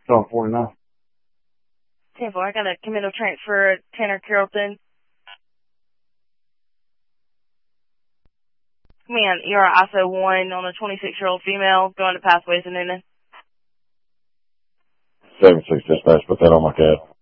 Talk 49. 10-4, I got a commando transfer, Tanner Carrollton. Command, you're ISO 1 on a 26-year-old female going to Pathways in Newnan. 7-6 dispatch, put that on my CAD.